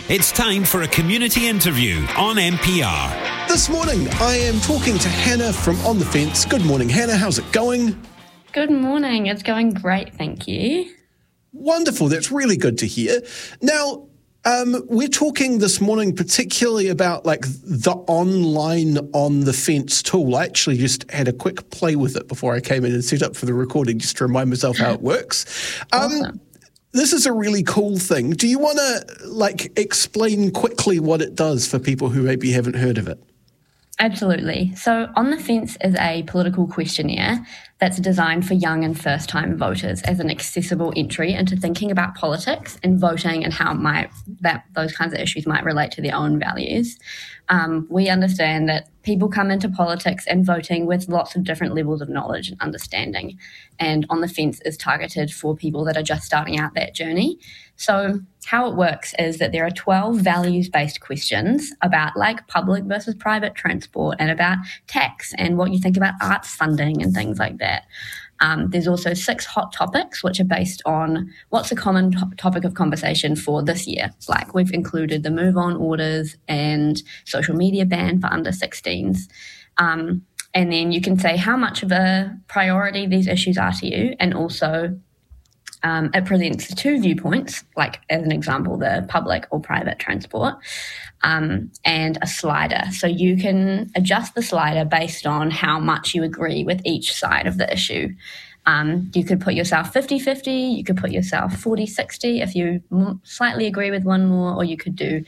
It's time for a community interview on NPR. This morning, I am talking to Hannah from On the Fence. Good morning, Hannah. How's it going? Good morning. It's going great, thank you. Wonderful. That's really good to hear. Now, we're talking this morning particularly about the online On the Fence tool. I actually just had a quick play with it before I came in and set up for the recording just to remind myself how it works. Awesome. This is a really cool thing. Do you want to explain quickly what it does for people who maybe haven't heard of it? Absolutely. So On the Fence is a political questionnaire that's designed for young and first-time voters as an accessible entry into thinking about politics and voting and how those kinds of issues might relate to their own values. We understand that people come into politics and voting with lots of different levels of knowledge and understanding, and On the Fence is targeted for people that are just starting out that journey. So how it works is that there are 12 values-based questions about public versus private transport and about tax and what you think about arts funding and things like that. There's also 6 hot topics, which are based on what's a common topic of conversation for this year. We've included the move on orders and social media ban for under 16s. And then you can say how much of a priority these issues are to you, and also it presents 2 viewpoints, as an example, the public or private transport, and a slider. So you can adjust the slider based on how much you agree with each side of the issue. You could put yourself 50-50, you could put yourself 40-60 if you slightly agree with one more, or you could do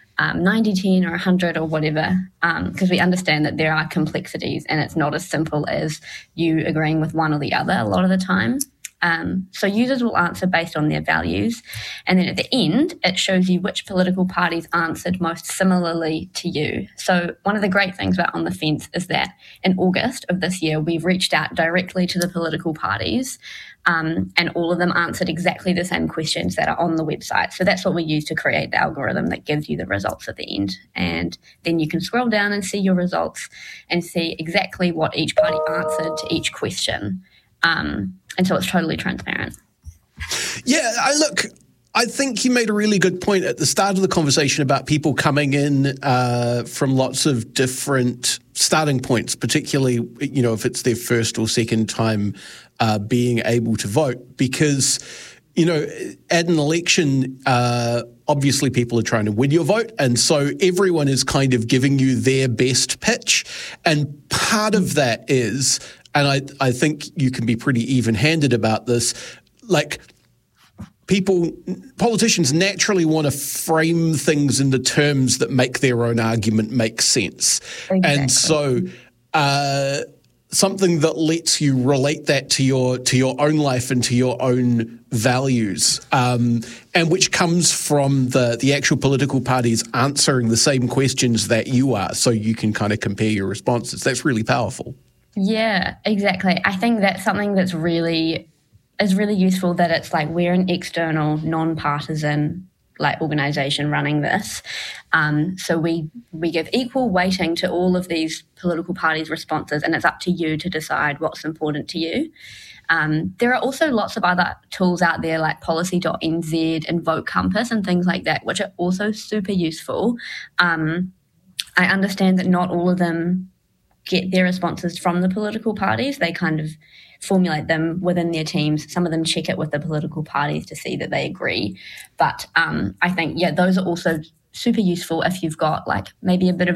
90-10 or 100 or whatever, because we understand that there are complexities and it's not as simple as you agreeing with one or the other a lot of the time. So users will answer based on their values, and then at the end it shows you which political parties answered most similarly to you. So one of the great things about On the Fence is that in August of this year we've reached out directly to the political parties, and all of them answered exactly the same questions that are on the website. So that's what we use to create the algorithm that gives you the results at the end, and then you can scroll down and see your results and see exactly what each party answered to each question. And so it's totally transparent. Yeah, I think you made a really good point at the start of the conversation about people coming in from lots of different starting points, particularly, if it's their first or second time being able to vote. Because, at an election, obviously people are trying to win your vote. And so everyone is kind of giving you their best pitch. And part of that is, and I think you can be pretty even-handed about this, politicians naturally want to frame things in the terms that make their own argument make sense. Exactly. And so something that lets you relate that to your own life and to your own values, and which comes from the actual political parties answering the same questions that you are, so you can kind of compare your responses. That's really powerful. Yeah, exactly. I think that's something that's really useful, that it's we're an external, non-partisan organisation running this. So we give equal weighting to all of these political parties' responses, and it's up to you to decide what's important to you. There are also lots of other tools out there like Policy.nz and Vote Compass and things like that, which are also super useful. I understand that not all of them get their responses from the political parties. They kind of formulate them within their teams. Some of them check it with the political parties to see that they agree. But I think, those are also super useful if you've got maybe a bit of